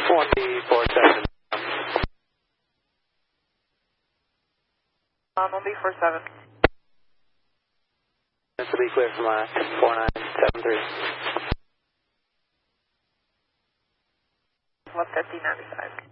1B47. 1B47. This will be clear for my 4973. 15095.